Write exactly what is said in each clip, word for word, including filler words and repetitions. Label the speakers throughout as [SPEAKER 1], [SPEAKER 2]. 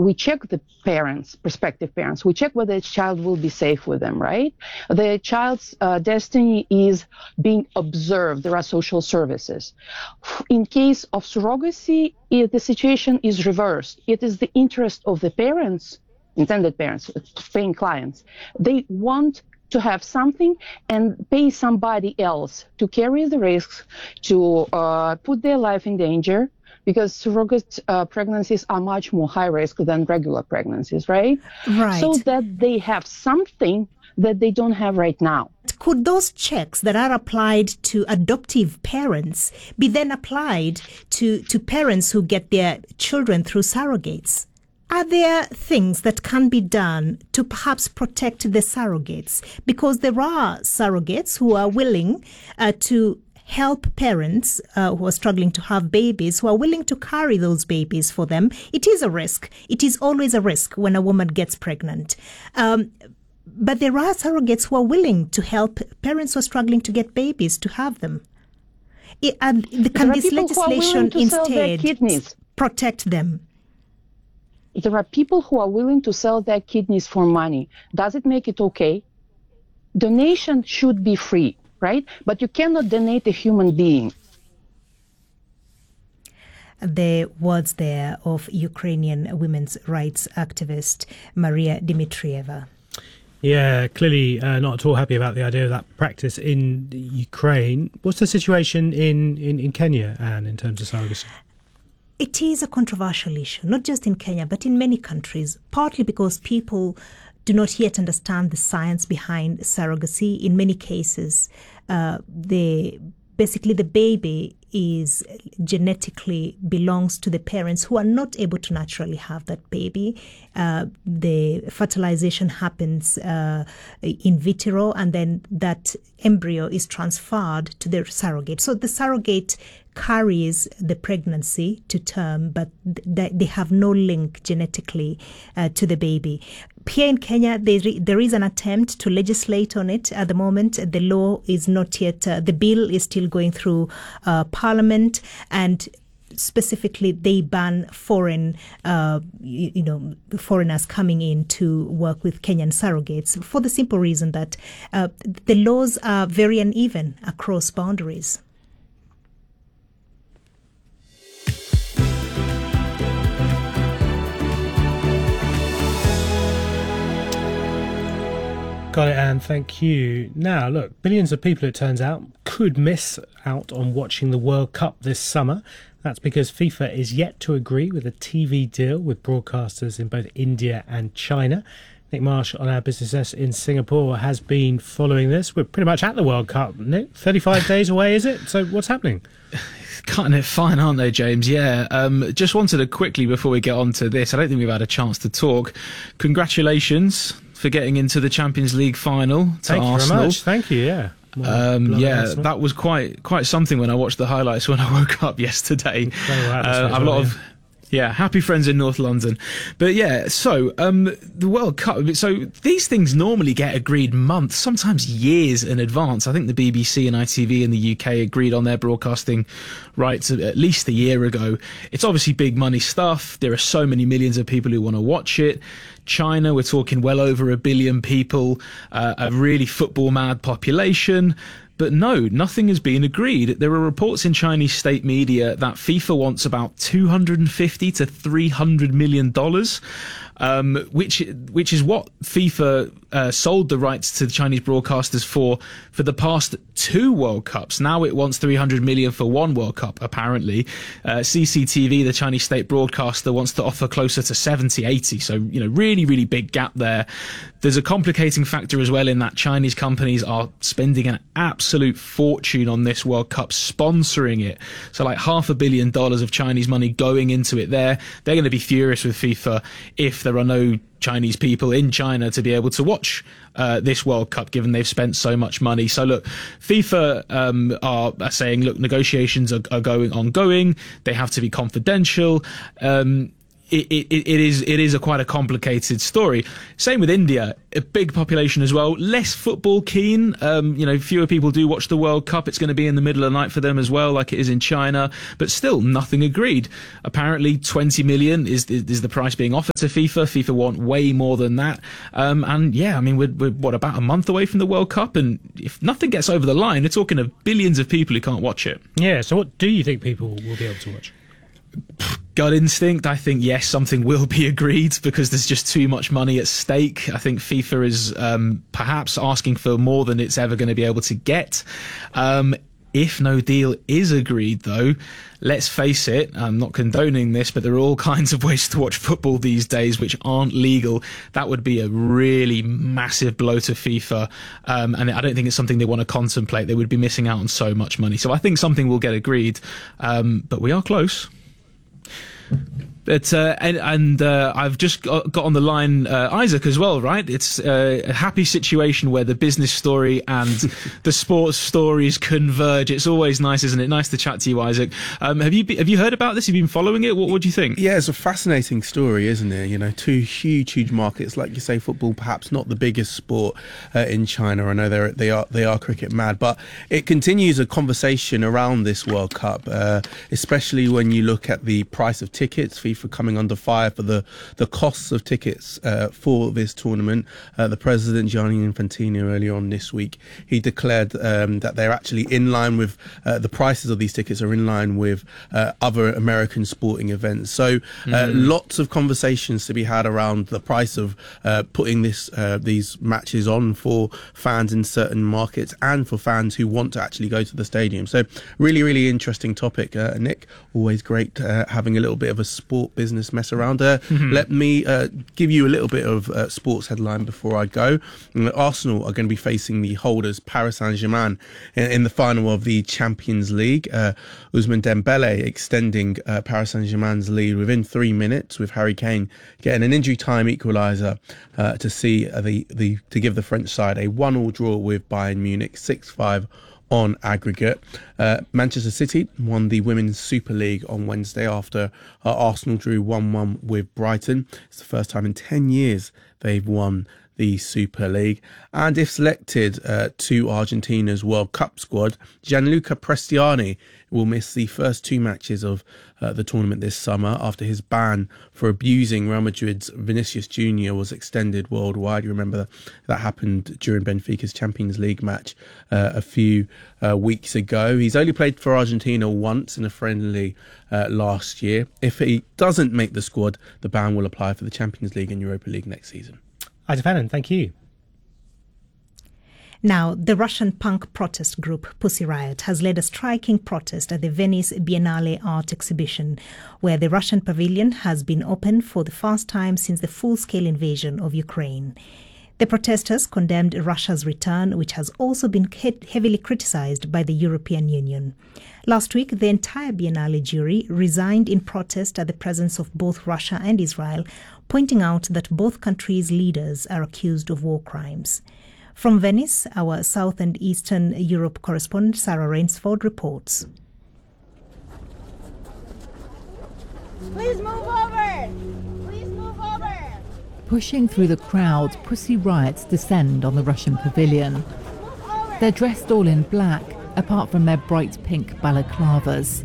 [SPEAKER 1] we check the parents, prospective parents, we check whether the child will be safe with them, right? The child's uh, destiny is being observed. There are social services. In case of surrogacy, if the situation is reversed. It is the interest of the parents, intended parents, paying clients. They want to have something and pay somebody else to carry the risks, to uh, put their life in danger, because surrogate uh, pregnancies are much more high risk than regular pregnancies, right?
[SPEAKER 2] Right.
[SPEAKER 1] So that they have something that they don't have right now.
[SPEAKER 2] Could those checks that are applied to adoptive parents be then applied to, to parents who get their children through surrogates? Are there things that can be done to perhaps protect the surrogates? Because there are surrogates who are willing uh, to help parents uh, who are struggling to have babies, who are willing to carry those babies for them. It is a risk. It is always a risk when a woman gets pregnant. Um, but there are surrogates who are willing to help parents who are struggling to get babies to have them. It, and the, can this legislation instead protect them?
[SPEAKER 1] There are people who are willing to sell their kidneys for money. Does it make it okay? Donation should be free, right? But you cannot donate a human being.
[SPEAKER 2] The words there of Ukrainian women's rights activist Maria Dmitrieva.
[SPEAKER 3] Yeah, clearly uh, not at all happy about the idea of that practice in Ukraine. What's the situation in, in, in Kenya, Anne, in terms of surrogacy?
[SPEAKER 2] It is a controversial issue, not just in Kenya, but in many countries, partly because people do not yet understand the science behind surrogacy. In many cases, uh, the basically the baby is genetically belongs to the parents who are not able to naturally have that baby. Uh, the fertilization happens uh, in vitro, and then that embryo is transferred to the surrogate. So the surrogate carries the pregnancy to term, but th- they have no link genetically uh, to the baby. Here in Kenya, there, there is an attempt to legislate on it at the moment. The law is not yet, uh, the bill is still going through uh, Parliament, and specifically they ban foreign, uh, you, you know, foreigners coming in to work with Kenyan surrogates for the simple reason that uh, the laws are very uneven across boundaries.
[SPEAKER 3] Got it, Anne. Thank you. Now, look, billions of people, it turns out, could miss out on watching the World Cup this summer. That's because FIFA is yet to agree with a T V deal with broadcasters in both India and China. Nick Marsh on our business desk in Singapore has been following this. We're pretty much at the World Cup, Nick. thirty-five days away, is it? So what's happening?
[SPEAKER 4] Cutting it fine, aren't they, James? Yeah. Um, just wanted to quickly, before we get on to this, I don't think we've had a chance to talk. Congratulations for getting into the Champions League final to
[SPEAKER 3] Thank
[SPEAKER 4] Arsenal.
[SPEAKER 3] you very much. Thank you, yeah. Well,
[SPEAKER 4] um, yeah,
[SPEAKER 3] Arsenal.
[SPEAKER 4] That was quite quite something when I watched the highlights when I woke up yesterday.
[SPEAKER 3] Well,
[SPEAKER 4] uh, I have a lot of... Yeah, happy friends in North London. But yeah, so um, the World Cup, so these things normally get agreed months, sometimes years in advance. I think the B B C and I T V in the U K agreed on their broadcasting rights at least a year ago. It's obviously big money stuff. There are so many millions of people who want to watch it. China, we're talking well over a billion people, uh, a really football mad population. But no, nothing has been agreed. There are reports in Chinese state media that FIFA wants about two hundred fifty to three hundred million dollars, um, which which is what FIFA uh, sold the rights to the Chinese broadcasters for for the past two World Cups. Now it wants three hundred million for one World Cup, apparently. Uh, C C T V, the Chinese state broadcaster, wants to offer closer to seventy, eighty. So, you know, really, really big gap there. There's a complicating factor as well in that Chinese companies are spending an absolute fortune on this World Cup, sponsoring it. So like half a billion dollars of Chinese money going into it there. They're going to be furious with FIFA if there are no Chinese people in China to be able to watch uh, this World Cup, given they've spent so much money. So look, FIFA um, are, are saying, look, negotiations are, are going ongoing. They have to be confidential. Um, it, it, it is it is a quite a complicated story. Same with India, a big population as well, less football keen. Um, you know, fewer people do watch the World Cup. It's going to be in the middle of the night for them as well, like it is in China. But still, nothing agreed. Apparently, twenty million is is the price being offered to FIFA. FIFA want way more than that. Um, and yeah, I mean, we're, we're what about a month away from the World Cup, and if nothing gets over the line, we're talking of billions of people who can't watch it.
[SPEAKER 3] Yeah. So, what do you think people will be able to watch?
[SPEAKER 4] Gut instinct, I think, yes, something will be agreed because there's just too much money at stake. I think FIFA is um, perhaps asking for more than it's ever going to be able to get. Um, if no deal is agreed, though, let's face it, I'm not condoning this, but there are all kinds of ways to watch football these days which aren't legal. That would be a really massive blow to FIFA, um, and I don't think it's something they want to contemplate. They would be missing out on so much money. So I think something will get agreed, um, but we are close. But uh, and, and uh, I've just got, got on the line uh, Isaac as well, right? It's uh, a happy situation where the business story and the sports stories converge. It's always nice, isn't it? Nice to chat to you, Isaac. Um, have you be, have you heard about this? Have you been following it? What, what do you think?
[SPEAKER 5] Yeah, it's a fascinating story, isn't it? You know, two huge, huge markets. Like you say, football perhaps not the biggest sport uh, in China. I know they they are they are cricket mad, but it continues a conversation around this World Cup, uh, especially when you look at the price of tickets. FIFA coming under fire for the, the costs of tickets uh, for this tournament. Uh, the president, Gianni Infantino, earlier on this week, he declared um, that they're actually in line with uh, the prices of these tickets are in line with uh, other American sporting events. So uh, mm. lots of conversations to be had around the price of uh, putting this uh, these matches on for fans in certain markets and for fans who want to actually go to the stadium. So really, really interesting topic, uh, Nick. Always great uh, having a little bit of a sport business mess around. Uh, mm-hmm. Let me uh, give you a little bit of uh, sports headline before I go. Arsenal are going to be facing the holders Paris Saint-Germain in, in the final of the Champions League. Uh, Ousmane Dembele extending uh, Paris Saint-Germain's lead within three minutes, with Harry Kane getting an injury time equaliser uh, to see uh, the the to give the French side a one-all draw with Bayern Munich, six five on aggregate. Uh, Manchester City won the Women's Super League on Wednesday after uh, Arsenal drew one one with Brighton. It's the first time in ten years they've won the Super League. And if selected uh, to Argentina's World Cup squad, Gianluca Prestiani will miss the first two matches of uh, the tournament this summer after his ban for abusing Real Madrid's Vinicius Junior was extended worldwide. You remember that, that happened during Benfica's Champions League match uh, a few uh, weeks ago. He's only played for Argentina once in a friendly uh, last year. If he doesn't make the squad, the ban will apply for the Champions League and Europa League next season.
[SPEAKER 3] Isaac Fannin, thank you.
[SPEAKER 2] Now, the Russian punk protest group Pussy Riot has led a striking protest at the Venice Biennale art exhibition, where the Russian pavilion has been opened for the first time since the full-scale invasion of Ukraine. The protesters condemned Russia's return, which has also been heavily criticized by the European Union. Last week, the entire Biennale jury resigned in protest at the presence of both Russia and Israel, pointing out that both countries' leaders are accused of war crimes. From Venice, our South and Eastern Europe correspondent Sarah Rainsford reports.
[SPEAKER 6] Please move over! Please move over!
[SPEAKER 7] Pushing through the crowd, Pussy Riots descend on the Russian pavilion. They're dressed all in black, apart from their bright pink balaclavas.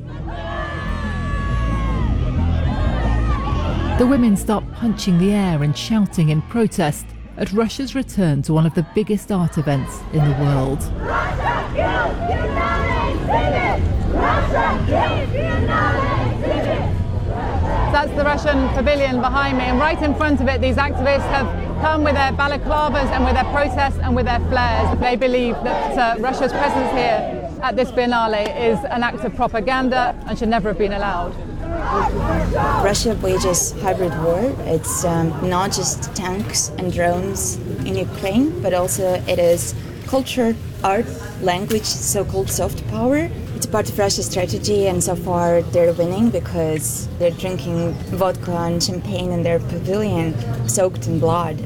[SPEAKER 7] The women start punching the air and shouting in protest at Russia's return to one of the biggest art events in the world.
[SPEAKER 6] Russia killed Biennale exhibit! Russia killed Biennale exhibit!
[SPEAKER 8] That's the Russian pavilion behind me, and right in front of it these activists have come with their balaclavas and with their protests and with their flares. They believe that uh, Russia's presence here at this Biennale is an act of propaganda and should never have been allowed.
[SPEAKER 9] Russia wages hybrid war. It's um, not just tanks and drones in Ukraine, but also it is culture, art, language, so-called soft power. It's part of Russia's strategy, and so far they're winning because they're drinking vodka and champagne in their pavilion, soaked in blood.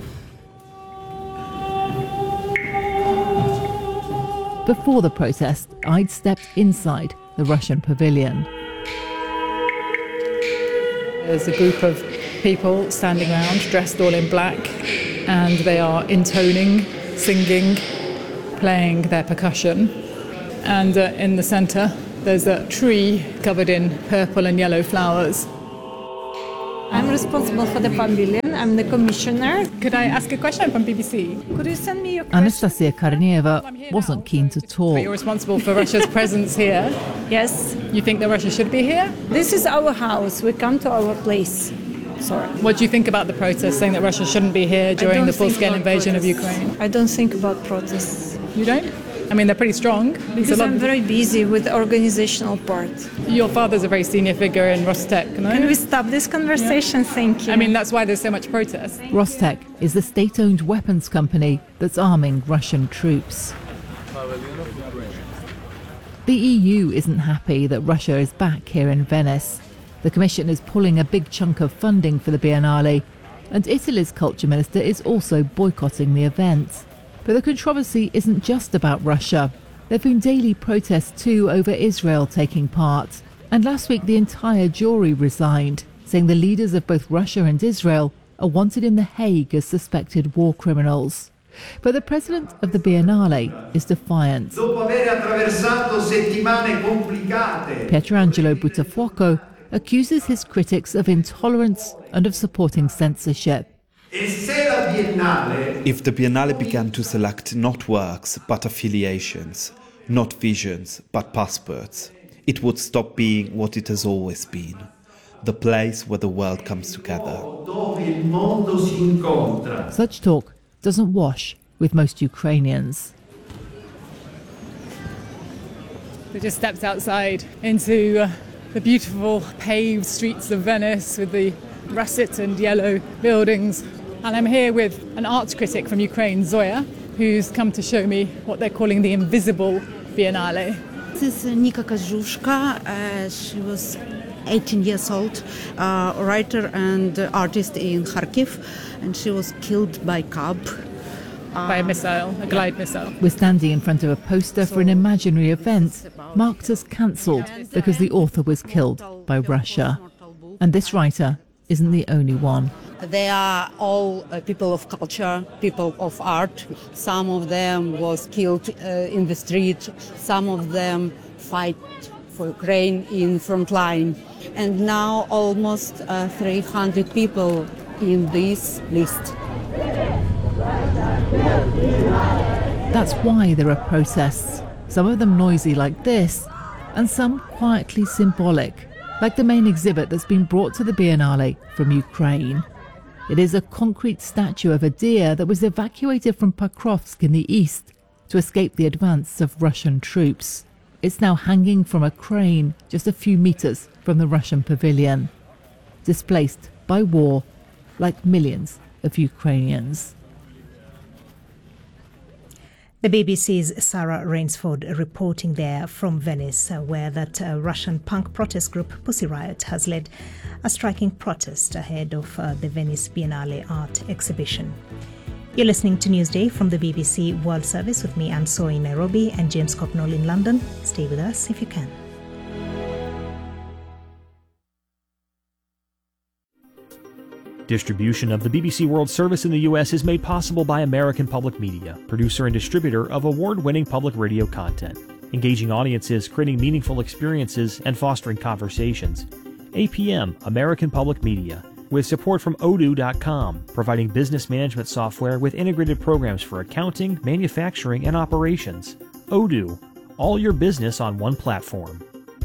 [SPEAKER 7] Before the protest, I'd stepped inside the Russian pavilion.
[SPEAKER 8] There's a group of people standing around, dressed all in black, and they are intoning, singing, playing their percussion. And uh, in the centre, there's a tree covered in purple and yellow flowers.
[SPEAKER 10] I'm responsible for the pavilion. I'm the commissioner.
[SPEAKER 8] Could I ask a question from B B C?
[SPEAKER 10] Could you send me your question?
[SPEAKER 7] Anastasia Kornieva wasn't keen to talk.
[SPEAKER 8] But you're responsible for Russia's presence here.
[SPEAKER 10] Yes.
[SPEAKER 8] You think that Russia should be here?
[SPEAKER 10] This is our house. We come to our place. Sorry.
[SPEAKER 8] What do you think about the protests saying that Russia shouldn't be here during the full-scale invasion of Ukraine?
[SPEAKER 10] I don't think about protests.
[SPEAKER 8] You don't? I mean, they're pretty strong.
[SPEAKER 10] Because I'm very busy with the organizational part.
[SPEAKER 8] Your father's a very senior figure in Rostec, no?
[SPEAKER 10] Can we stop this conversation? Yeah. Thank you.
[SPEAKER 8] I mean, that's why there's so much protest.
[SPEAKER 7] Rostec is the state-owned weapons company that's arming Russian troops. The E U isn't happy that Russia is back here in Venice. The Commission is pulling a big chunk of funding for the Biennale, and Italy's culture minister is also boycotting the event. But the controversy isn't just about Russia. There have been daily protests too over Israel taking part. And last week the entire jury resigned, saying the leaders of both Russia and Israel are wanted in The Hague as suspected war criminals. But the president of the Biennale is defiant. Pietrangelo Buttafuoco accuses his critics of intolerance and of supporting censorship.
[SPEAKER 11] If the Biennale began to select not works but affiliations, not visions but passports, it would stop being what it has always been, the place where the world comes together.
[SPEAKER 7] Such talk doesn't wash with most Ukrainians.
[SPEAKER 8] We just stepped outside into uh, the beautiful paved streets of Venice with the russet and yellow buildings. And I'm here with an arts critic from Ukraine, Zoya, who's come to show me what they're calling the invisible Biennale.
[SPEAKER 12] This is Nika Kazushka. Uh, she was eighteen years old, uh, writer and artist in Kharkiv, and she was killed by cab. Uh,
[SPEAKER 8] by a missile, a glide missile.
[SPEAKER 7] We're standing in front of a poster for an imaginary event marked as cancelled because the author was killed by Russia. And this writer isn't the only one.
[SPEAKER 12] They are all uh, people of culture, people of art. Some of them was killed uh, in the street. Some of them fight for Ukraine in front line. And now almost uh, three hundred people in this list.
[SPEAKER 7] That's why there are protests, some of them noisy like this, and some quietly symbolic, like the main exhibit that's been brought to the Biennale from Ukraine. It is a concrete statue of a deer that was evacuated from Pokrovsk in the east to escape the advance of Russian troops. It's now hanging from a crane just a few meters from the Russian pavilion, displaced by war like millions of Ukrainians.
[SPEAKER 2] The B B C's Sarah Rainsford reporting there from Venice, uh, where that uh, Russian punk protest group Pussy Riot has led a striking protest ahead of uh, the Venice Biennale art exhibition. You're listening to Newsday from the B B C World Service with me, Anne Soy in Nairobi, and James Copnall in London. Stay with us if you can.
[SPEAKER 13] Distribution of the B B C World Service in the U S is made possible by American Public Media, producer and distributor of award-winning public radio content, engaging audiences, creating meaningful experiences, and fostering conversations. A P M, American Public Media, with support from odoo dot com, providing business management software with integrated programs for accounting, manufacturing, and operations. Odoo, all your business on one platform.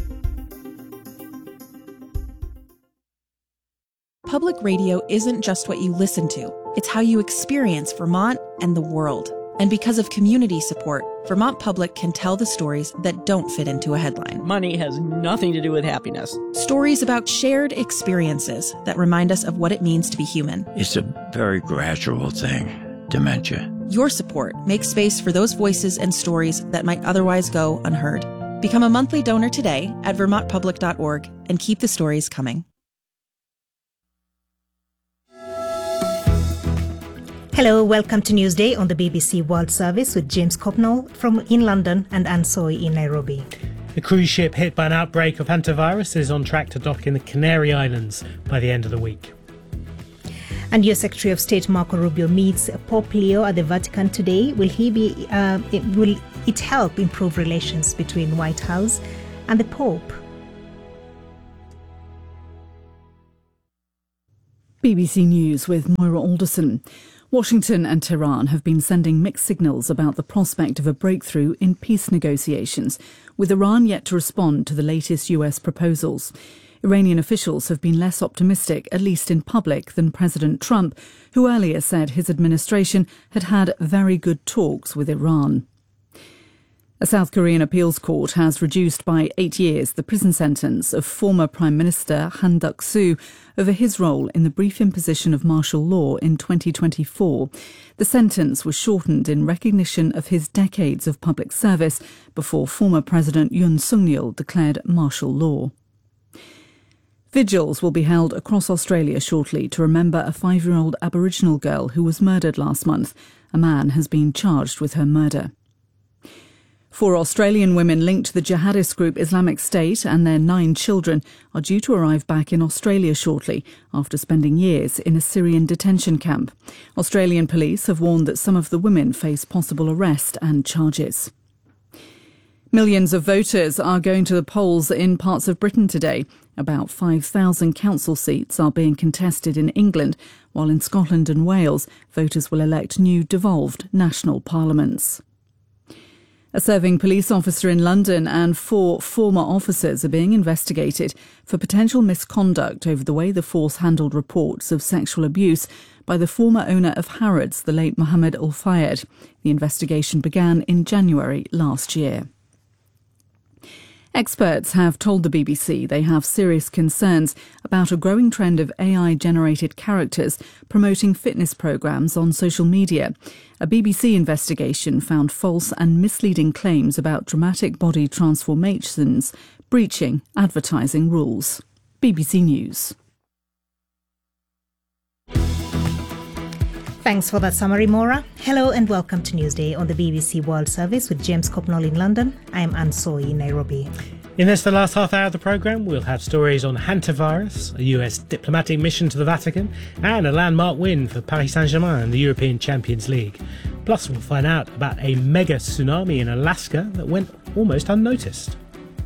[SPEAKER 14] Public radio isn't just what you listen to. It's how you experience Vermont and the world. And because of community support, Vermont Public can tell the stories that don't fit into a headline.
[SPEAKER 15] Money has nothing to do with happiness.
[SPEAKER 14] Stories about shared experiences that remind us of what it means to be human.
[SPEAKER 16] It's a very gradual thing, dementia.
[SPEAKER 14] Your support makes space for those voices and stories that might otherwise go unheard. Become a monthly donor today at vermont public dot org and keep the stories coming.
[SPEAKER 2] Hello, welcome to Newsday on the B B C World Service with James Copnall from in London and Anne Soy in Nairobi.
[SPEAKER 3] The cruise ship hit by an outbreak of hantavirus is on track to dock in the Canary Islands by the end of the week.
[SPEAKER 2] And U S Secretary of State Marco Rubio meets Pope Leo at the Vatican today. Will he be? Uh, it, will it help improve relations between White House and the Pope?
[SPEAKER 17] B B C News with Moira Alderson. Washington and Tehran have been sending mixed signals about the prospect of a breakthrough in peace negotiations, with Iran yet to respond to the latest U S proposals. Iranian officials have been less optimistic, at least in public, than President Trump, who earlier said his administration had had very good talks with Iran. A South Korean appeals court has reduced by eight years the prison sentence of former Prime Minister Han Duck-soo over his role in the brief imposition of martial law in twenty twenty-four. The sentence was shortened in recognition of his decades of public service before former President Yoon Suk-yeol declared martial law. Vigils will be held across Australia shortly to remember a five-year-old Aboriginal girl who was murdered last month. A man has been charged with her murder. Four Australian women linked to the jihadist group Islamic State and their nine children are due to arrive back in Australia shortly after spending years in a Syrian detention camp. Australian police have warned that some of the women face possible arrest and charges. Millions of voters are going to the polls in parts of Britain today. About five thousand council seats are being contested in England, while in Scotland and Wales, voters will elect new devolved national parliaments. A serving police officer in London and four former officers are being investigated for potential misconduct over the way the force handled reports of sexual abuse by the former owner of Harrods, the late Mohammed Al-Fayed. The investigation began in January last year. Experts have told the B B C they have serious concerns about a growing trend of A I-generated characters promoting fitness programmes on social media. A B B C investigation found false and misleading claims about dramatic body transformations, breaching advertising rules. B B C News.
[SPEAKER 2] Thanks for that summary, Maura. Hello and welcome to Newsday on the B B C World Service with James Copnall in London. I'm Anne Soy in Nairobi.
[SPEAKER 3] In this, the last half hour of the programme, we'll have stories on hantavirus, a U S diplomatic mission to the Vatican, and a landmark win for Paris Saint-Germain in the European Champions League. Plus, we'll find out about a mega tsunami in Alaska that went almost unnoticed.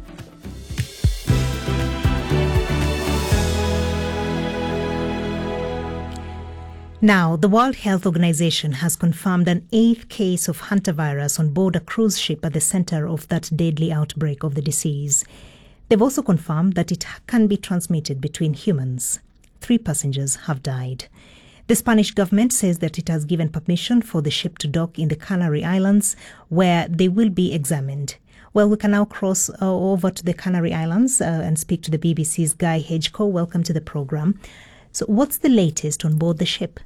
[SPEAKER 2] Now, the World Health Organization has confirmed an eighth case of hantavirus on board a cruise ship at the center of that deadly outbreak of the disease. They've also confirmed that it can be transmitted between humans. Three passengers have died. The Spanish government says that it has given permission for the ship to dock in the Canary Islands, where they will be examined. Well, we can now cross uh, over to the Canary Islands uh, and speak to the B B C's Guy Hedgecoe. Welcome to the programme. So what's the latest on board the ship?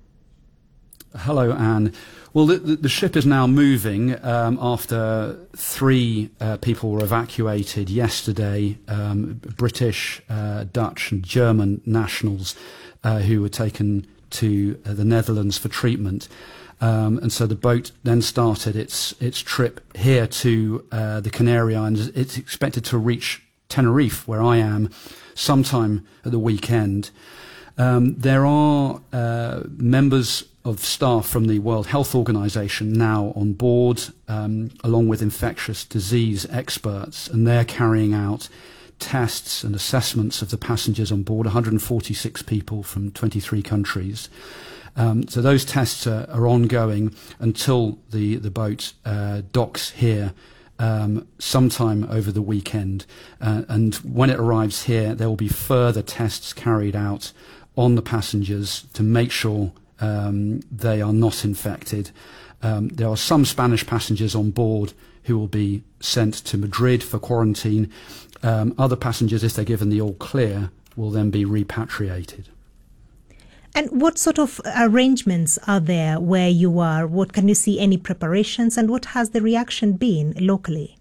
[SPEAKER 18] Hello, Anne. Well, the, the, the ship is now moving um, after three uh, people were evacuated yesterday, um, British, uh, Dutch and German nationals uh, who were taken to uh, the Netherlands for treatment. Um, and so the boat then started its its trip here to uh, the Canary Islands. It's expected to reach Tenerife, where I am, sometime at the weekend. Um, there are uh, members of staff from the World Health Organization now on board, um, along with infectious disease experts, and they're carrying out tests and assessments of the passengers on board, one hundred forty-six people from twenty-three countries. Um, so those tests are, are ongoing until the, the boat uh, docks here um, sometime over the weekend. Uh, and when it arrives here, there will be further tests carried out on the passengers to make sure um, they are not infected. Um, there are some Spanish passengers on board who will be sent to Madrid for quarantine. Um, other passengers, if they're given the all clear, will then be repatriated.
[SPEAKER 2] And what sort of arrangements are there where you are? What can you see, any preparations, and what has the reaction been locally?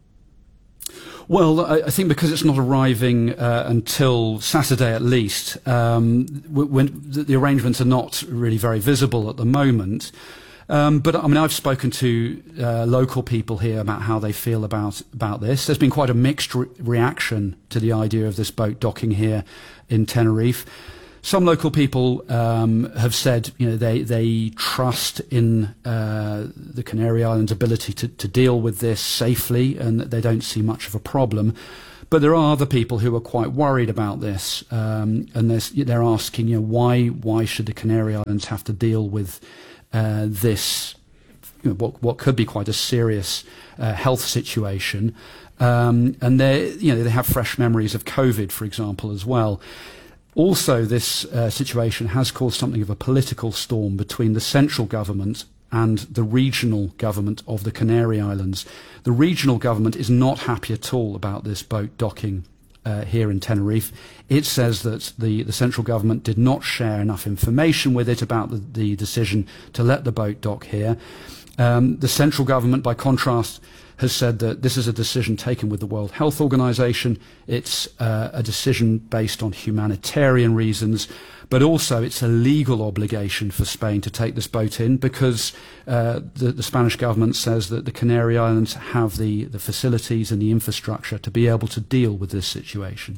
[SPEAKER 18] Well, I, I think because it's not arriving uh, until Saturday at least, um, when the, the arrangements are not really very visible at the moment. Um, but I mean, I've spoken to uh, local people here about how they feel about about this. There's been quite a mixed re- reaction to the idea of this boat docking here in Tenerife. Some local people um, have said, you know, they they trust in uh, the Canary Islands' ability to, to deal with this safely, and that they don't see much of a problem. But there are other people who are quite worried about this, um, and they're, they're asking, you know, why why should the Canary Islands have to deal with uh, this, you know, what what could be quite a serious uh, health situation? Um, and they, you know, they have fresh memories of COVID, for example, as well. Also, this uh, situation has caused something of a political storm between the central government and the regional government of the Canary Islands. The regional government is not happy at all about this boat docking uh, here in Tenerife. It says that the, the central government did not share enough information with it about the, the decision to let the boat dock here. Um, the central government, by contrast, has said that this is a decision taken with the World Health Organization. It's uh, a decision based on humanitarian reasons, but also it's a legal obligation for Spain to take this boat in, because uh, the, the Spanish government says that the Canary Islands have the, the facilities and the infrastructure to be able to deal with this situation.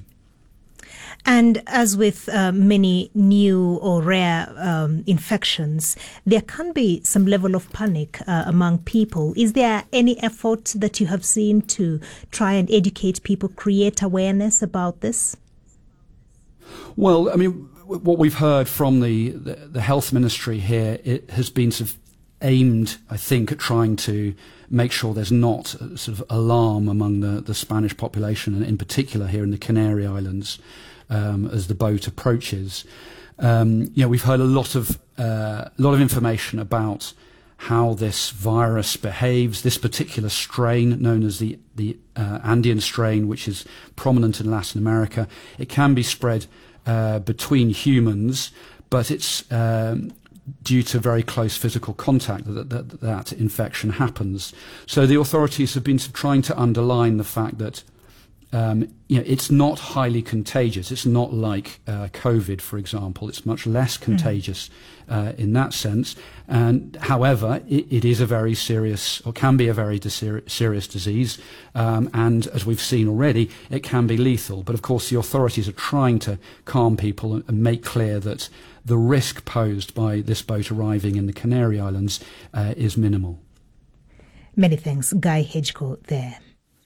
[SPEAKER 2] And as with uh, many new or rare um, infections, there can be some level of panic uh, among people. Is there any effort that you have seen to try and educate people, create awareness about this?
[SPEAKER 18] Well, I mean, what we've heard from the, the, the health ministry here, it has been sort of aimed, I think, at trying to make sure there's not a sort of alarm among the, the Spanish population, and in particular here in the Canary Islands. Um, as the boat approaches, um, you know, we've heard a lot of uh, lot of information about how this virus behaves. This particular strain, known as the the uh, Andean strain, which is prominent in Latin America, it can be spread uh, between humans, but it's um, due to very close physical contact that, that that infection happens. So the authorities have been trying to underline the fact that Um, you know, it's not highly contagious. It's not like uh, COVID, for example. It's much less contagious uh, in that sense. And however, it, it is a very serious, or can be a very ser- serious disease. Um, and as we've seen already, it can be lethal. But of course, the authorities are trying to calm people and, and make clear that the risk posed by this boat arriving in the Canary Islands uh, is minimal.
[SPEAKER 2] Many thanks, Guy Hedgecoe there.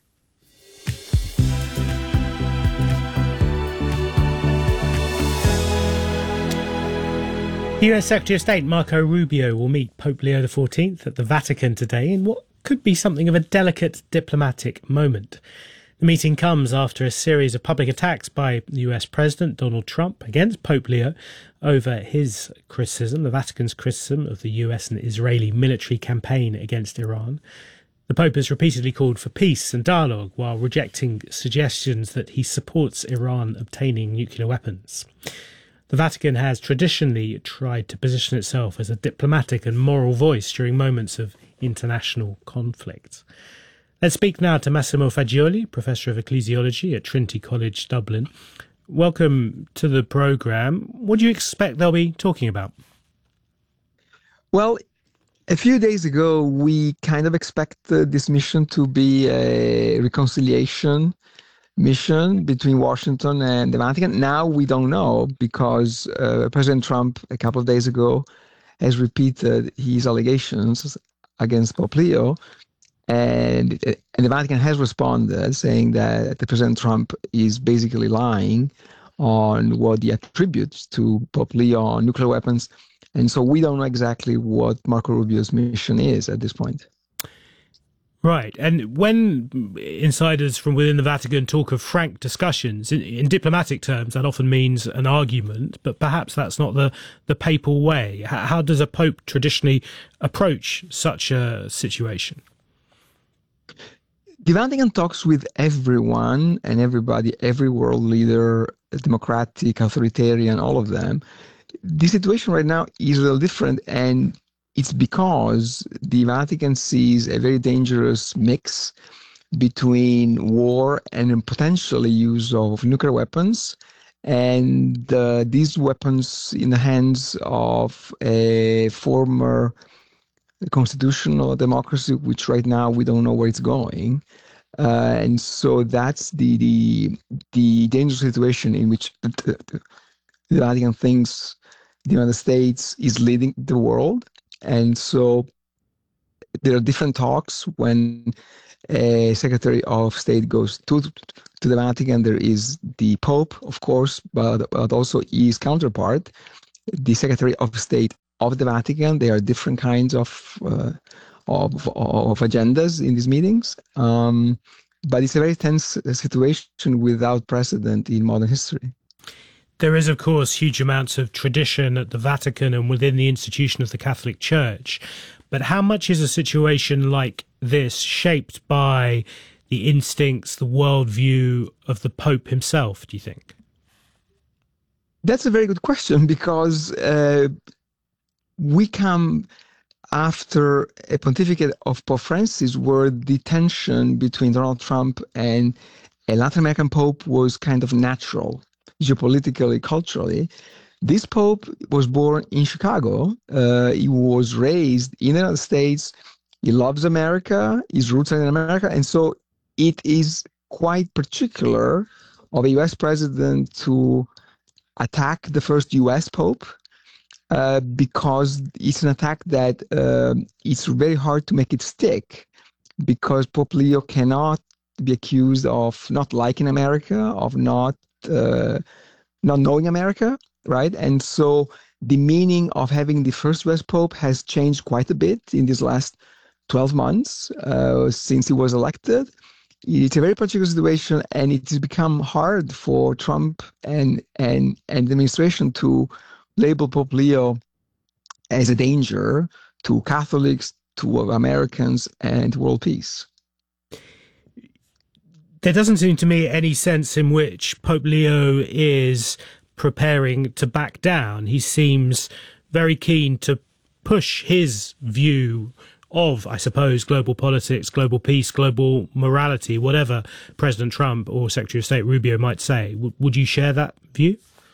[SPEAKER 3] U S Secretary of State Marco Rubio will meet Pope Leo the fourteenth at the Vatican today in what could be something of a delicate diplomatic moment. The meeting comes after a series of public attacks by the U S President Donald Trump against Pope Leo over his criticism, the Vatican's criticism of the U S and Israeli military campaign against Iran. The Pope has repeatedly called for peace and dialogue while rejecting suggestions that he supports Iran obtaining nuclear weapons. The Vatican has traditionally tried to position itself as a diplomatic and moral voice during moments of international conflict. Let's speak now to Massimo Fagioli, Professor of Ecclesiology at Trinity College, Dublin. Welcome to the programme. What do you expect they'll be talking about?
[SPEAKER 19] Well, a few days ago, we kind of expected this mission to be a reconciliation mission between Washington and the Vatican. Now we don't know, because uh, President Trump a couple of days ago has repeated his allegations against Pope Leo, and, and the Vatican has responded saying that the President Trump is basically lying on what he attributes to Pope Leo on nuclear weapons. And so we don't know exactly what Marco Rubio's mission is at this point.
[SPEAKER 3] Right. And when insiders from within the Vatican talk of frank discussions, in, in diplomatic terms, that often means an argument, but perhaps that's not the, the papal way. How, how does a pope traditionally approach such a situation?
[SPEAKER 19] The Vatican talks with everyone and everybody, every world leader, democratic, authoritarian, all of them. The situation right now is a little different, and it's because the Vatican sees a very dangerous mix between war and potentially use of nuclear weapons, and uh, these weapons in the hands of a former constitutional democracy, which right now we don't know where it's going. Uh, and so that's the, the, the dangerous situation in which the, the Vatican thinks the United States is leading the world. And so there are different talks when a Secretary of State goes to to the Vatican. There is the Pope, of course, but, but also his counterpart, the Secretary of State of the Vatican. There are different kinds of uh, of, of agendas in these meetings. Um, but it's a very tense situation without precedent in modern history.
[SPEAKER 3] There is, of course, huge amounts of tradition at the Vatican and within the institution of the Catholic Church. But how much is a situation like this shaped by the instincts, the worldview of the Pope himself, do you think?
[SPEAKER 19] That's a very good question, because uh, we come after a pontificate of Pope Francis where the tension between Donald Trump and a Latin American Pope was kind of natural, geopolitically, culturally. This Pope was born in Chicago. Uh, he was raised in the United States. He loves America. His roots are in America. And so it is quite particular of a U S president to attack the first U S Pope uh, because it's an attack that uh, it's very hard to make it stick, because Pope Leo cannot be accused of not liking America, of not uh, not knowing America, right? And so the meaning of having the first U S Pope has changed quite a bit in these last twelve months uh, since he was elected. It's a very particular situation, and it has become hard for Trump and and and the administration to label Pope Leo as a danger to Catholics, to Americans, and to world peace.
[SPEAKER 3] There doesn't seem to me any sense in which Pope Leo is preparing to back down. He seems very keen to push his view of, I suppose, global politics, global peace, global morality, whatever President Trump or Secretary of State Rubio might say. W- would you share that view?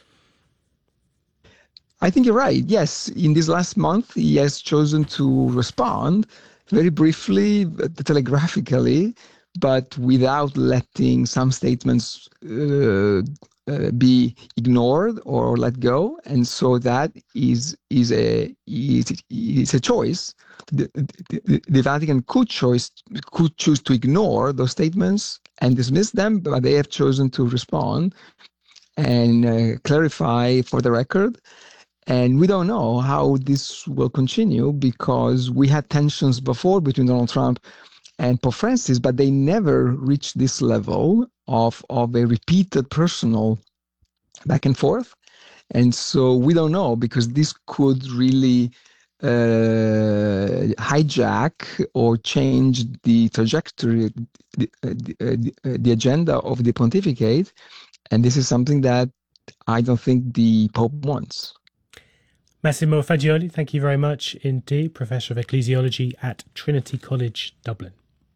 [SPEAKER 19] I think you're right. Yes, in this last month, he has chosen to respond very briefly, telegraphically, but without letting some statements uh, uh, be ignored or let go. And so that is is a is, is a choice. The, the, the Vatican could choose could choose to ignore those statements and dismiss them, but they have chosen to respond and uh, clarify for the record. And we don't know how this will continue, because we had tensions before between Donald Trump and Pope Francis, but they never reached this level of, of a repeated personal back and forth. And so we don't know, because this could really uh, hijack or change the trajectory, the, the, the agenda of the pontificate. And this is something that I don't think the Pope wants.
[SPEAKER 3] Massimo Fagioli, thank you very much indeed, Professor of Ecclesiology at Trinity College, Dublin.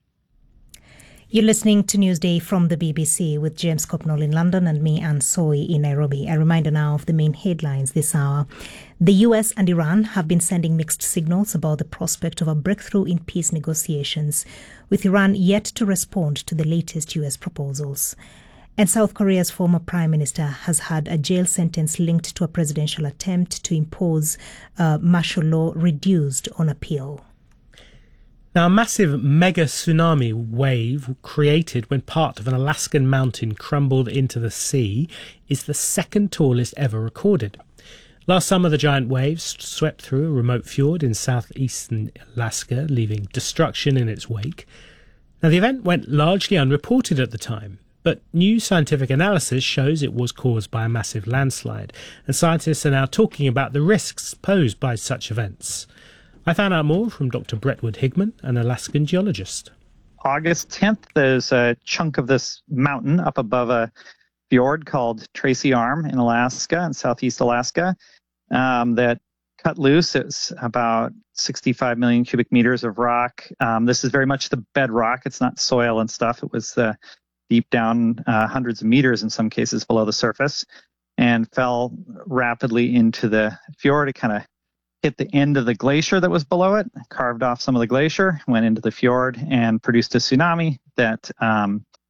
[SPEAKER 2] You're listening to Newsday from the B B C with James Copnall in London and me, Anne Soy, in Nairobi. A reminder now of the main headlines this hour. The U S and Iran have been sending mixed signals about the prospect of a breakthrough in peace negotiations, with Iran yet to respond to the latest U S proposals. And South Korea's former prime minister has had a jail sentence linked to a presidential attempt to impose uh, martial law reduced on appeal.
[SPEAKER 3] Now, a massive mega tsunami wave created when part of an Alaskan mountain crumbled into the sea is the second tallest ever recorded. Last summer, the giant waves swept through a remote fjord in southeastern Alaska, leaving destruction in its wake. Now, the event went largely unreported at the time, but new scientific analysis shows it was caused by a massive landslide, and scientists are now talking about the risks posed by such events. I found out more from Doctor Brentwood Higman, an Alaskan geologist.
[SPEAKER 20] August tenth, there's a chunk of this mountain up above a fjord called Tracy Arm in Alaska, in southeast Alaska, um, that cut loose. It's about sixty-five million cubic meters of rock. Um, this is very much the bedrock. It's not soil and stuff. It was uh, deep down uh, hundreds of meters in some cases below the surface, and fell rapidly into the fjord. It kind of hit the end of the glacier that was below it, carved off some of the glacier, went into the fjord, and produced a tsunami that um,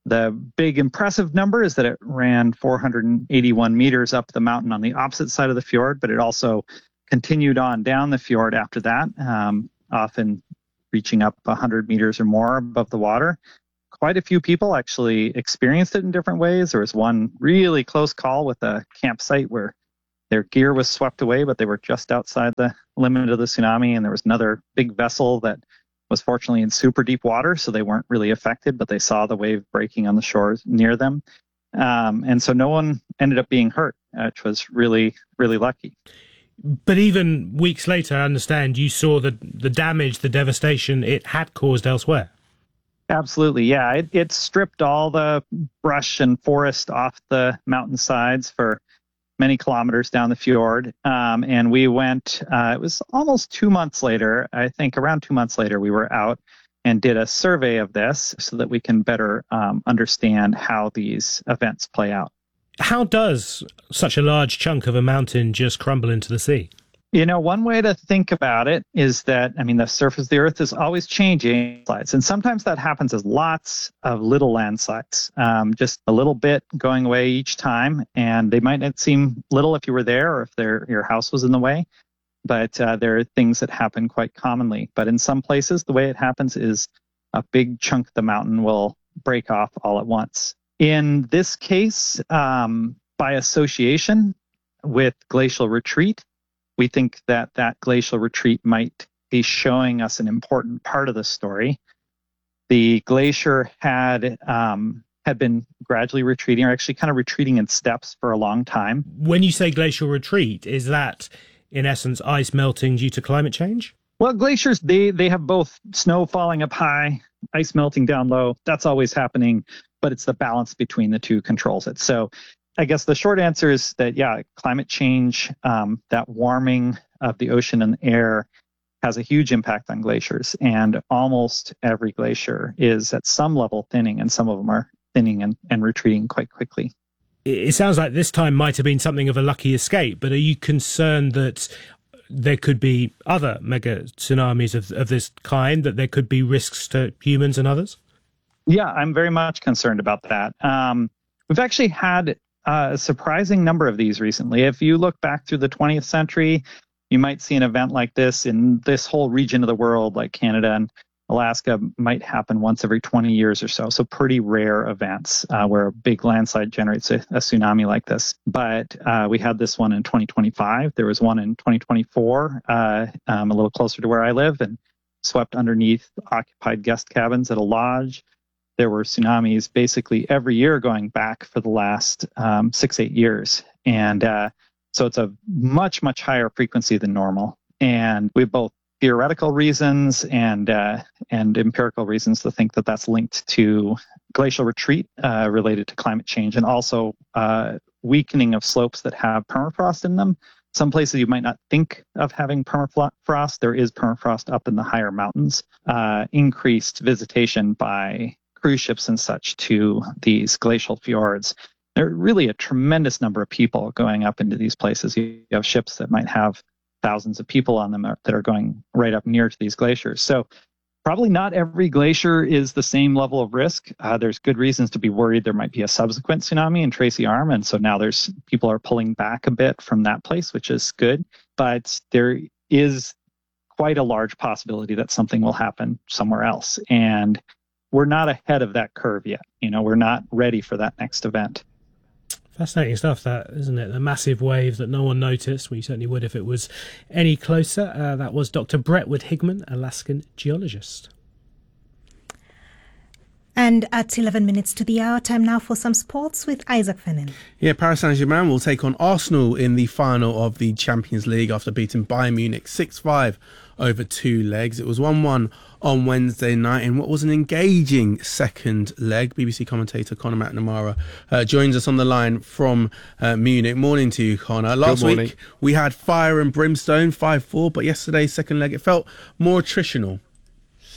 [SPEAKER 20] The big impressive number is that it ran four hundred eighty-one meters up the mountain on the opposite side of the fjord, but it also continued on down the fjord after that, um, often reaching up one hundred meters or more above the water. Quite a few people actually experienced it in different ways. There was one really close call with a campsite where their gear was swept away, but they were just outside the limit of the tsunami. And there was another big vessel that was fortunately in super deep water, so they weren't really affected, but they saw the wave breaking on the shores near them. Um, and so no one ended up being hurt, which was really, really lucky.
[SPEAKER 3] But even weeks later, I understand you saw the, the damage, the devastation it had caused elsewhere.
[SPEAKER 20] Absolutely, yeah. It, it stripped all the brush and forest off the mountainsides for many kilometers down the fjord. Um, and we went, uh, it was almost two months later, I think around two months later, we were out and did a survey of this so that we can better um, understand how these events play out.
[SPEAKER 3] How does such a large chunk of a mountain just crumble into the sea?
[SPEAKER 20] You know, one way to think about it is that, I mean, the surface of the earth is always changing, and sometimes that happens as lots of little landslides, um, just a little bit going away each time, and they might not seem little if you were there or if your house was in the way, but uh, there are things that happen quite commonly. But in some places, the way it happens is a big chunk of the mountain will break off all at once. In this case, um, by association with glacial retreat, we think that that glacial retreat might be showing us an important part of the story. The glacier had um, had been gradually retreating, or actually kind of retreating in steps for a long time.
[SPEAKER 3] When you say glacial retreat, is that, in essence, ice melting due to climate change?
[SPEAKER 20] Well, glaciers, they, they have both snow falling up high, ice melting down low. That's always happening, but it's the balance between the two controls it. So I guess the short answer is that, yeah, climate change, um, that warming of the ocean and air has a huge impact on glaciers. And almost every glacier is at some level thinning, and some of them are thinning and, and retreating quite quickly.
[SPEAKER 3] It sounds like this time might have been something of a lucky escape, but are you concerned that there could be other mega tsunamis of, of this kind, that there could be risks to humans and others?
[SPEAKER 20] Yeah, I'm very much concerned about that. Um, we've actually had Uh, a surprising number of these recently. If you look back through the twentieth century, you might see an event like this in this whole region of the world, like Canada and Alaska, might happen once every twenty years or so. So pretty rare events uh, where a big landslide generates a, a tsunami like this. But uh, we had this one in twenty twenty-five. There was one in twenty twenty-four, uh, um, a little closer to where I live, and swept underneath occupied guest cabins at a lodge. There were tsunamis basically every year going back for the last um, six, eight years. And uh, so it's a much, much higher frequency than normal. And we have both theoretical reasons and uh, and empirical reasons to think that that's linked to glacial retreat uh, related to climate change, and also uh, weakening of slopes that have permafrost in them. Some places you might not think of having permafrost. There is permafrost up in the higher mountains. Uh, increased visitation by cruise ships and such to these glacial fjords. There are really a tremendous number of people going up into these places. You have ships that might have thousands of people on them that are going right up near to these glaciers. So probably not every glacier is the same level of risk. Uh, there's good reasons to be worried there might be a subsequent tsunami in Tracy Arm, and so now there's people are pulling back a bit from that place, which is good. But there is quite a large possibility that something will happen somewhere else, and we're not ahead of that curve yet. You know, we're not ready for that next event.
[SPEAKER 3] Fascinating stuff, that, isn't it? The massive wave that no one noticed. We certainly would if it was any closer. Uh, that was Doctor Brett Higman, Alaskan geologist.
[SPEAKER 2] And at eleven minutes to the hour, time now for some sports with Isaac Fennin.
[SPEAKER 5] Yeah, Paris Saint-Germain will take on Arsenal in the final of the Champions League after beating Bayern Munich six five over two legs. It was one one on Wednesday night in what was an engaging second leg. B B C commentator Conor McNamara uh, joins us on the line from uh, Munich. Morning to you, Conor. Last week we had fire and brimstone, five four, but yesterday's second leg, it felt more attritional.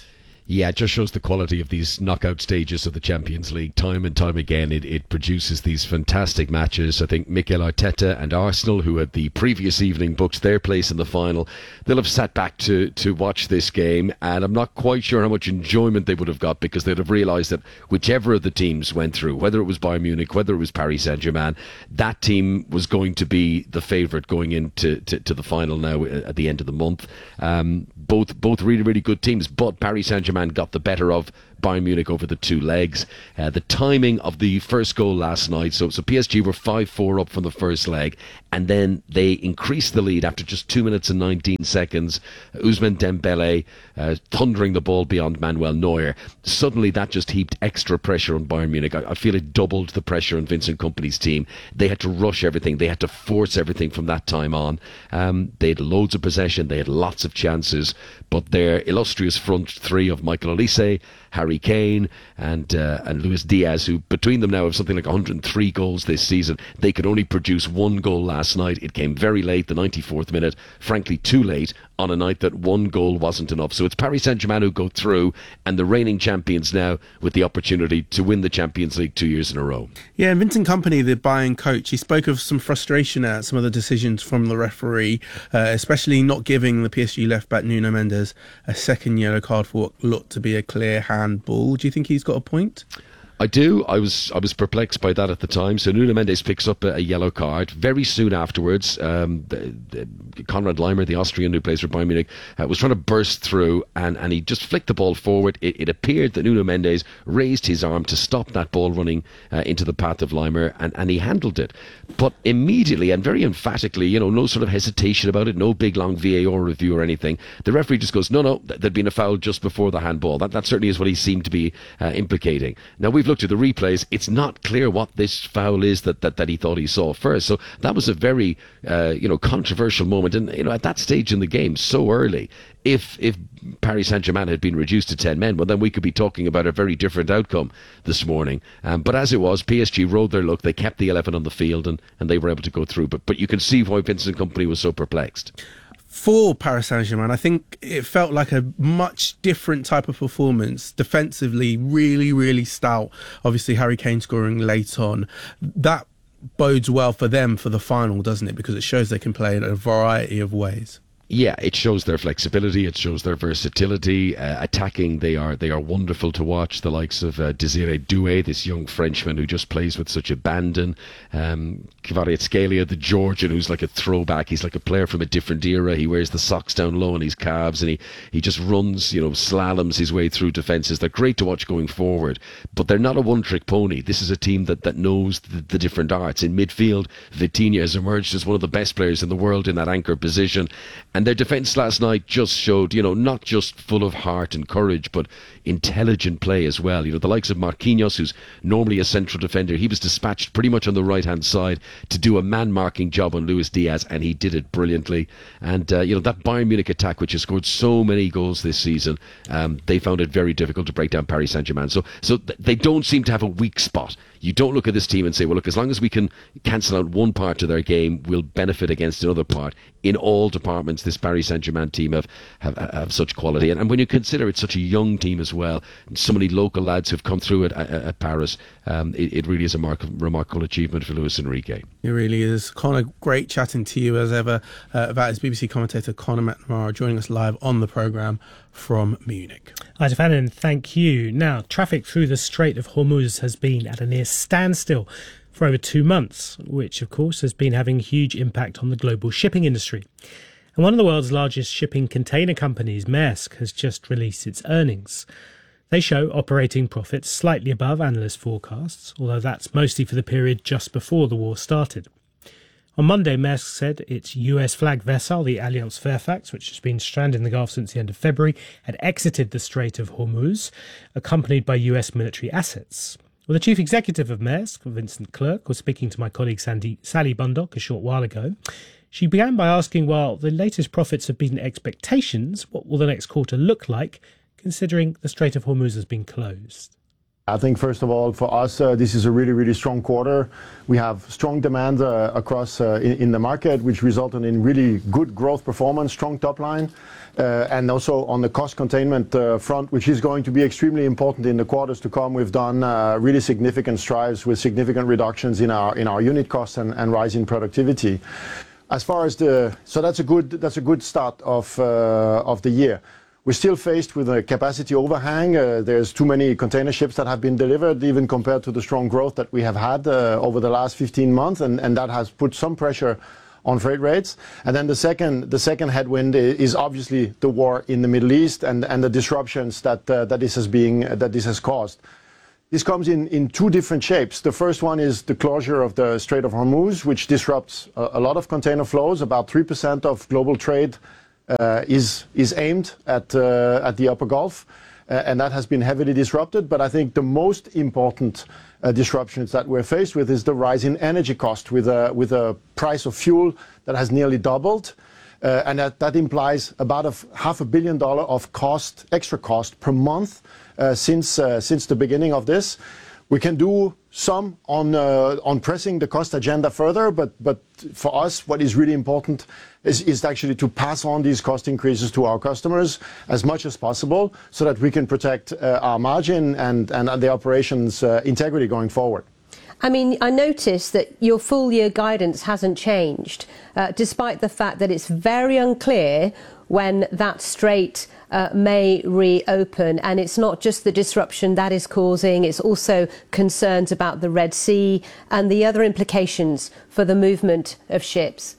[SPEAKER 21] Yeah, it just shows the quality of these knockout stages of the Champions League. Time and time again, it, it produces these fantastic matches. I think Mikel Arteta and Arsenal, who had the previous evening booked their place in the final, they'll have sat back to, to watch this game, and I'm not quite sure how much enjoyment they would have got, because they'd have realised that whichever of the teams went through, whether it was Bayern Munich, whether it was Paris Saint-Germain, that team was going to be the favourite going into to, to the final now at the end of the month. Um, both both really, really good teams, but Paris Saint-Germain got the better of Bayern Munich over the two legs. Uh, the timing of the first goal last night, so, so P S G were five four up from the first leg, and then they increased the lead after just two minutes and nineteen seconds. Ousmane Dembele uh, thundering the ball beyond Manuel Neuer. Suddenly that just heaped extra pressure on Bayern Munich. I, I feel it doubled the pressure on Vincent Kompany's team. They had to rush everything. They had to force everything from that time on. Um, they had loads of possession. They had lots of chances, but their illustrious front three of Michael Olise, Harry Kane and uh, and Luis Diaz, who between them now have something like one hundred three goals this season. They could only produce one goal last night. It came very late, the ninety-fourth minute, frankly too late, on a night that one goal wasn't enough. So it's Paris Saint-Germain who go through, and the reigning champions now with the opportunity to win the Champions League two years in a row.
[SPEAKER 5] Yeah, and Vincent Kompany, the Bayern coach, he spoke of some frustration at some of the decisions from the referee, uh, especially not giving the P S G left-back Nuno Mendes a second yellow card for what looked to be a clear handball. Do you think he's got a point?
[SPEAKER 21] I do. I was I was perplexed by that at the time. So Nuno Mendes picks up a, a yellow card. Very soon afterwards, um, the, the Konrad Laimer, the Austrian who plays for Bayern Munich, uh, was trying to burst through, and, and he just flicked the ball forward. It, it appeared that Nuno Mendes raised his arm to stop that ball running uh, into the path of Laimer, and, and he handled it. But immediately and very emphatically, you know, no sort of hesitation about it, no big long V A R review or anything. The referee just goes, no, no, there'd been a foul just before the handball. That, that certainly is what he seemed to be uh, implicating. Now, we've looked at the replays. It's not clear what this foul is that, that, that he thought he saw first. So that was a very, uh, you know, controversial moment. And, you know, at that stage in the game, so early, if if Paris Saint-Germain had been reduced to ten men, well, then we could be talking about a very different outcome this morning. Um, but as it was, P S G rode their luck. They kept the eleven on the field, and, and they were able to go through. But, but you can see why Vincent Kompany was so perplexed.
[SPEAKER 5] For Paris Saint-Germain, I think it felt like a much different type of performance. Defensively, really, really stout. Obviously, Harry Kane scoring late on. That bodes well for them for the final, doesn't it? Because it shows they can play in a variety of ways.
[SPEAKER 21] Yeah, it shows their flexibility. It shows their versatility. Uh, attacking, they are they are wonderful to watch. The likes of uh, Désiré Doué, this young Frenchman who just plays with such abandon. Um, Kvaratskhelia, the Georgian, who's like a throwback. He's like a player from a different era. He wears the socks down low on his calves, and he, he just runs, you know, slaloms his way through defences. They're great to watch going forward, but they're not a one-trick pony. This is a team that, that knows the, the different arts. In midfield, Vitinha has emerged as one of the best players in the world in that anchor position. And their defence last night just showed, you know, not just full of heart and courage, but intelligent play as well. You know, the likes of Marquinhos, who's normally a central defender, he was dispatched pretty much on the right-hand side to do a man-marking job on Luis Diaz, and he did it brilliantly. And, uh, you know, that Bayern Munich attack, which has scored so many goals this season, um, they found it very difficult to break down Paris Saint-Germain. So, so th- they don't seem to have a weak spot. You don't look at this team and say, well, look, as long as we can cancel out one part of their game, we'll benefit against another part. In all departments, this Paris Saint-Germain team have, have, have such quality. And, and when you consider it's such a young team as well, and so many local lads who've come through it at, at Paris, um, it, it really is a mark, remarkable achievement for Luis Enrique.
[SPEAKER 5] It really is. Conor, great chatting to you as ever. Uh, that is B B C commentator Conor McNamara joining us live on the programme from Munich.
[SPEAKER 3] Hi, Fannin, thank you. Now, traffic through the Strait of Hormuz has been at a near standstill for over two months, which, of course, has been having a huge impact on the global shipping industry. And one of the world's largest shipping container companies, Maersk, has just released its earnings. They show operating profits slightly above analyst forecasts, although that's mostly for the period just before the war started. On Monday, Maersk said its U S-flagged vessel, the Alliance Fairfax, which has been stranded in the Gulf since the end of February, had exited the Strait of Hormuz, accompanied by U S military assets. Well, the chief executive of Maersk, Vincent Clerc, was speaking to my colleague Sandy, Sally Bundock a short while ago. She began by asking, while the latest profits have beaten expectations, what will the next quarter look like, considering the Strait of Hormuz has been closed?
[SPEAKER 1] I think, first of all, for us, uh, this is a really, really strong quarter. We have strong demand uh, across uh, in, in the market, which resulted in really good growth performance, strong top line, uh, and also on the cost containment uh, front, which is going to be extremely important in the quarters to come. We've done uh, really significant strides with significant reductions in our in our unit costs and, and rise in productivity. As far as the so that's a good that's a good start of uh, of the year. We're still faced with a capacity overhang. Uh, there's too many container ships that have been delivered, even compared to the strong growth that we have had uh, over the last fifteen months, and, and that has put some pressure on freight rates. And then the second, the second headwind is obviously the war in the Middle East and, and the disruptions that uh, that this has being that this has caused. This comes in, in two different shapes. The first one is the closure of the Strait of Hormuz, which disrupts a, a lot of container flows. About three percent of global trade Uh, is is aimed at uh, at the Upper Gulf, uh, and that has been heavily disrupted. But I think the most important uh, disruptions that we're faced with is the rise in energy cost, with a with a price of fuel that has nearly doubled, uh, and that, that implies about a f- half a billion dollar of cost, extra cost per month uh, since uh, since the beginning of this. We can do some on uh, on pressing the cost agenda further, but but for us, what is really important is, is actually to pass on these cost increases to our customers as much as possible, so that we can protect uh, our margin and and the operations uh, integrity going forward.
[SPEAKER 22] I mean, I noticed that your full year guidance hasn't changed, uh, despite the fact that it's very unclear when that strait uh, may reopen. And it's not just the disruption that is causing, it's also concerns about the Red Sea and the other implications for the movement of ships.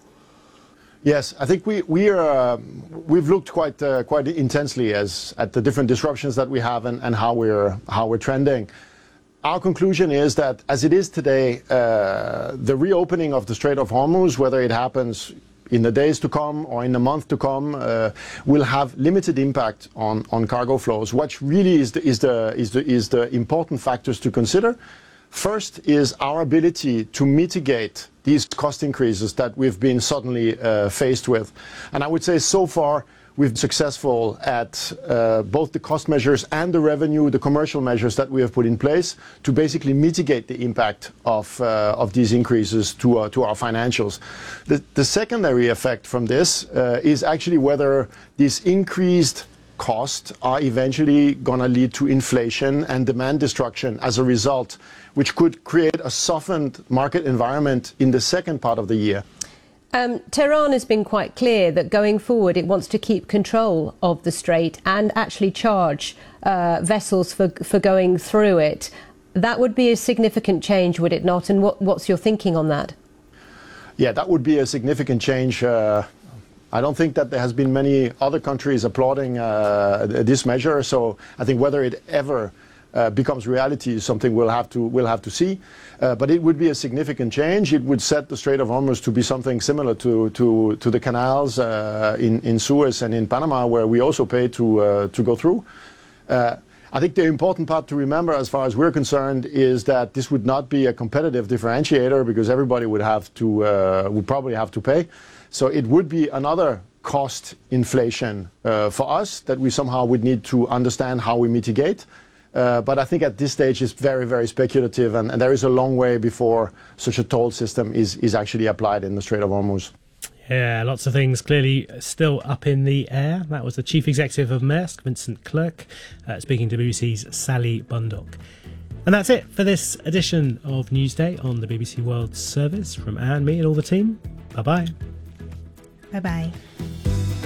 [SPEAKER 1] Yes, I think we, we are, uh, we've looked quite uh, quite intensely as at the different disruptions that we have and, and how we're how we're trending. Our conclusion is that as it is today, uh, the reopening of the Strait of Hormuz, whether it happens in the days to come or in the month to come, uh, will have limited impact on, on cargo flows. What really is the, is, the, is, the, is the important factors to consider. First is our ability to mitigate these cost increases that we've been suddenly uh, faced with. And I would say so far, we've been successful at uh, both the cost measures and the revenue, the commercial measures that we have put in place to basically mitigate the impact of uh, of these increases to uh, to our financials. The, the secondary effect from this uh, is actually whether these increased costs are eventually going to lead to inflation and demand destruction as a result, which could create a softened market environment in the second part of the year.
[SPEAKER 22] Um, Tehran has been quite clear that going forward it wants to keep control of the strait and actually charge uh, vessels for for going through it. That would be a significant change, would it not? And what, what's your thinking on that?
[SPEAKER 1] Yeah, that would be a significant change. Uh, I don't think that there has been many other countries applauding uh, this measure. So I think whether it ever Uh, becomes reality is something we'll have to we'll have to see, uh, but it would be a significant change. It would set the Strait of Hormuz to be something similar to to, to the canals uh, in in Suez and in Panama, where we also pay to uh, to go through. Uh, I think the important part to remember, as far as we're concerned, is that this would not be a competitive differentiator because everybody would have to uh, would probably have to pay. So it would be another cost inflation uh, for us that we somehow would need to understand how we mitigate. Uh, but I think at this stage it's very, very speculative, and, and there is a long way before such a toll system is, is actually applied in the Strait of Hormuz.
[SPEAKER 3] Yeah, lots of things clearly still up in the air. That was the Chief Executive of Maersk, Vincent Clerc, uh, speaking to B B C's Sally Bundock. And that's it for this edition of Newsday on the B B C World Service. From Anne, me and all the team, bye-bye.
[SPEAKER 2] Bye-bye.